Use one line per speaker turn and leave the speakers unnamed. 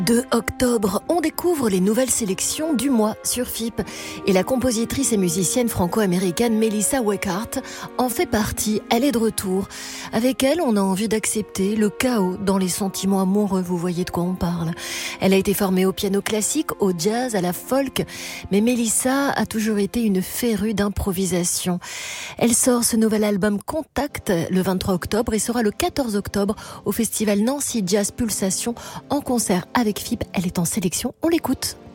2 octobre, on découvre les nouvelles sélections du mois sur FIP. Et la compositrice et musicienne franco-américaine Melissa Weghart en fait partie. Elle est de retour. Avec elle, on a envie d'accepter le chaos dans les sentiments amoureux. Vous voyez de quoi on parle. Elle a été formée au piano classique, au jazz, à la folk. Mais Melissa a toujours été une férue d'improvisation. Elle sort ce nouvel album Contact le 23 octobre et sera le 14 octobre au festival Nancy Jazz Pulsation en concert avec FIP. Elle est en sélection, on l'écoute.